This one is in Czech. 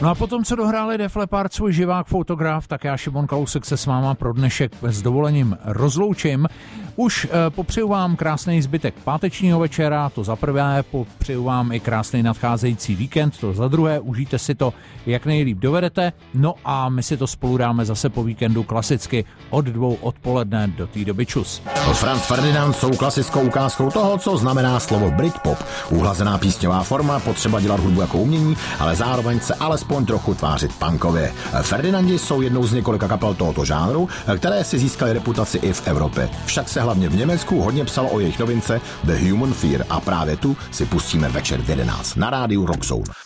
No a potom, co dohráli Def Leppard svůj živák Fotograf, tak já, Šimon Kalousek, se s váma pro dnešek s dovolením rozloučím. Už popřeju vám krásný zbytek pátečního večera, to za prvé, popřeju vám i krásný nadcházející víkend, to za druhé, užijte si to, jak nejlíp dovedete, no a my si to spolu dáme zase po víkendu klasicky od 2 odpoledne, do té doby čus. Franz Ferdinand jsou klasickou ukázkou toho, co znamená slovo Britpop. Uhlazená písňová forma, potřeba dělat hudbu jako umění, ale zároveň se alespoň trochu tvářit punkově. Ferdinandi jsou jednou z několika kapel tohoto žánru, které si získaly reputaci i v Evropě. Však se hlavně v Německu hodně psalo o jejich novince The Human Fear a právě tu si pustíme večer v 11 na rádiu Rock Zone.